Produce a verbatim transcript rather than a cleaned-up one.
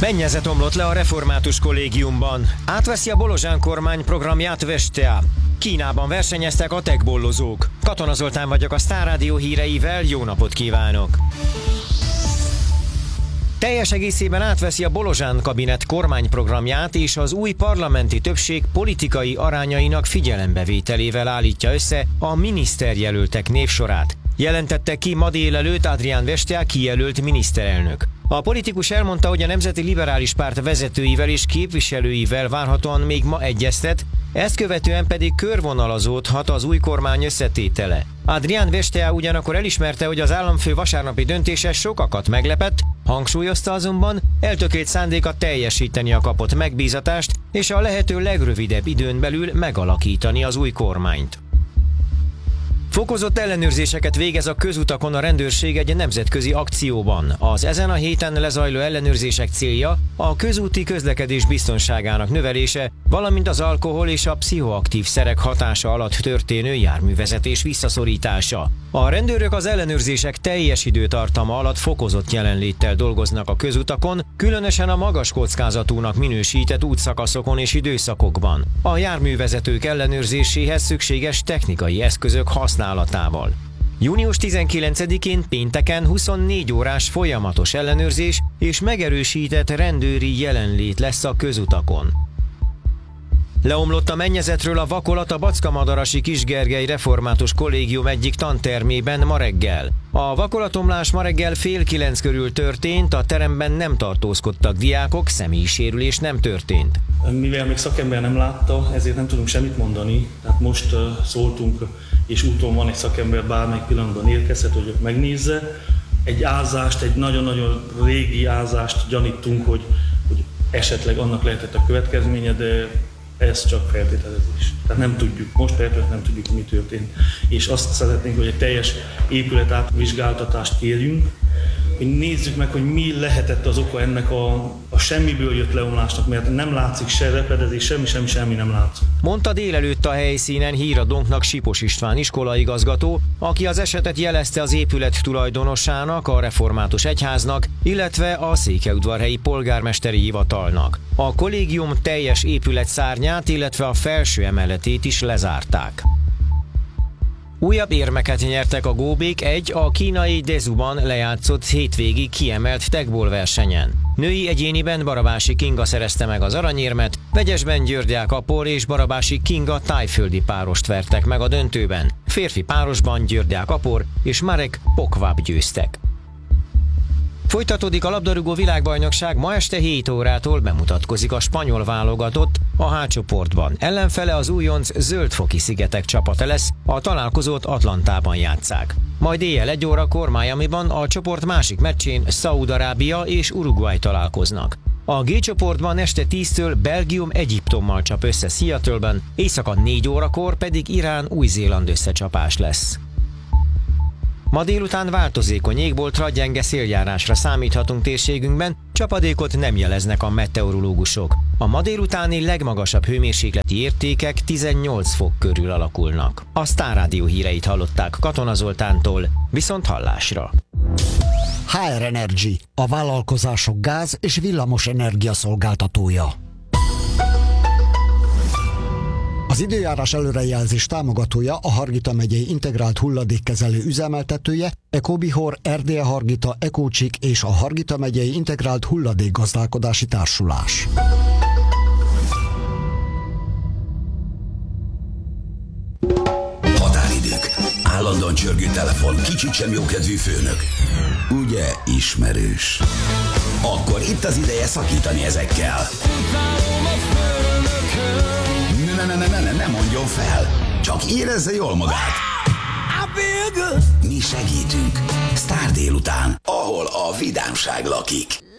Mennyezet omlott le a református kollégiumban. Átveszi a Bolozsán kormány programját Vestea. Kínában versenyeztek a techbollozók. Katona Zoltán vagyok a Sztár Rádió híreivel, jó napot kívánok! Teljes egészében átveszi a Bolozsán kabinet kormányprogramját, és az új parlamenti többség politikai arányainak figyelembevételével állítja össze a miniszterjelöltek névsorát. Jelentette ki ma délelőtt Adrián Vestea kijelölt miniszterelnök. A politikus elmondta, hogy a Nemzeti Liberális Párt vezetőivel és képviselőivel várhatóan még ma egyeztet, ezt követően pedig körvonalazódhat az új kormány összetétele. Adrián Vestea ugyanakkor elismerte, hogy az államfő vasárnapi döntése sokakat meglepett, hangsúlyozta azonban, eltökélt szándéka teljesíteni a kapott megbízatást és a lehető legrövidebb időn belül megalakítani az új kormányt. Fokozott ellenőrzéseket végez a közutakon a rendőrség egy nemzetközi akcióban. Az ezen a héten lezajló ellenőrzések célja a közúti közlekedés biztonságának növelése, valamint az alkohol és a pszichoaktív szerek hatása alatt történő járművezetés visszaszorítása. A rendőrök az ellenőrzések teljes időtartama alatt fokozott jelenléttel dolgoznak a közutakon, különösen a magas kockázatúnak minősített útszakaszokon és időszakokban. A járművezetők ellenőrzéséhez szükséges technikai eszközök használatával. június tizenkilencedikén pénteken huszonnégy órás folyamatos ellenőrzés és megerősített rendőri jelenlét lesz a közutakon. Leomlott a mennyezetről a vakolat a Bacskamadarasi Kisgergely Református Kollégium egyik tantermében ma reggel. A vakolatomlás ma reggel fél kilenc körül történt, a teremben nem tartózkodtak diákok, személyi sérülés nem történt. Mivel még szakember nem látta, ezért nem tudunk semmit mondani. Tehát most uh, szóltunk, és úton van egy szakember, bármelyik pillanatban érkezhet, hogy megnézze. Egy ázást, egy nagyon-nagyon régi ázást gyanítunk, hogy, hogy esetleg annak lehetett a következménye, de ez csak feltételezés. Tehát nem tudjuk, most persze nem tudjuk, mi történt. És azt szeretnénk, hogy egy teljes épület átvizsgáltatást kérjünk, hogy nézzük meg, hogy mi lehetett az oka ennek a, a semmiből jött leomlásnak, mert nem látszik se repedezés, semmi, semmi, semmi nem látszik. Mondta délelőtt a helyszínen híradónknak Sipos István iskolaigazgató, aki az esetet jelezte az épület tulajdonosának, a Református Egyháznak, illetve a Székelyudvarhelyi polgármesteri hivatalnak. A kollégium teljes épület szárnyát, illetve a felső emeletét is lezárták. Újabb érmeket nyertek a góbék egy a kínai Dezuban lejátszott hétvégi kiemelt techball versenyen. Női egyéniben Barabási Kinga szerezte meg az aranyérmet, vegyesben Györgyák Apor és Barabási Kinga tájföldi párost vertek meg a döntőben. Férfi párosban Györgyák Apor és Marek Pokváb győztek. Folytatódik a labdarúgó világbajnokság, ma este hét órától bemutatkozik a spanyol válogatott a H csoportban. Ellenfele az újonc Zöld-foki szigetek csapata lesz, a találkozót Atlantában játsszák. Majd éjjel egy órakor Miamiban a csoport másik meccsén Szaúd-Arábia és Uruguay találkoznak. A G csoportban este tíztől Belgium Egyiptommal csap össze Seattle-ben, éjszaka négy órakor pedig Irán-Új-Zéland összecsapás lesz. Ma délután változékony égboltra, gyenge széljárásra számíthatunk térségünkben, csapadékot nem jeleznek a meteorológusok. A ma délutáni legmagasabb hőmérsékleti értékek tizennyolc fok körül alakulnak. A Sztár Rádió híreit hallották Katona Zoltántól, viszont hallásra. há er Energy, a vállalkozások gáz- és villamos energia szolgáltatója. Az időjárás előrejelzés támogatója a Hargita megyei integrált hulladékkezelő üzemeltetője, Ecobihor, Erdélye Hargita, Ecócsik és a Hargita megyei integrált hulladékgazdálkodási társulás. Határidők, állandóan csörgő telefon, kicsit sem jókedvű főnök. Ugye ismerős? Akkor itt az ideje szakítani ezekkel. Ne, ne, ne, ne, ne, ne mondjon fel, csak érezze jól magát. Mi segítünk. Sztár délután, ahol a vidámság lakik.